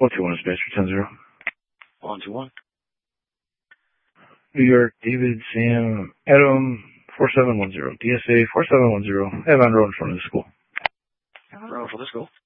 121 is base for 10-0. 121. New York, David, Sam, Adam, 4710. DSA 4710. Evan Road in front of the school. Evan Road for the school.